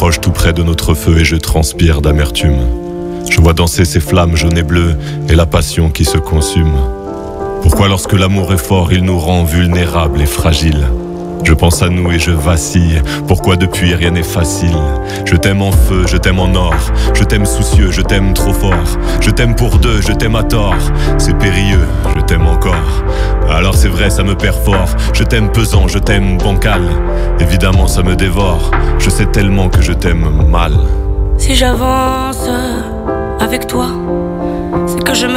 m'approche tout près de notre feu et je transpire d'amertume. Je vois danser ces flammes jaunes et bleues et la passion qui se consume. Pourquoi lorsque l'amour est fort, il nous rend vulnérables et fragiles? Je pense à nous et je vacille. Pourquoi depuis rien n'est facile? Je t'aime en feu, je t'aime en or. Je t'aime soucieux, je t'aime trop fort. Je t'aime pour deux, je t'aime à tort. C'est périlleux, je t'aime encore. Alors c'est vrai, ça me perd fort. Je t'aime pesant, je t'aime bancal. Évidemment ça me dévore. Je sais tellement que je t'aime mal. Si j'avance avec toi, c'est que je me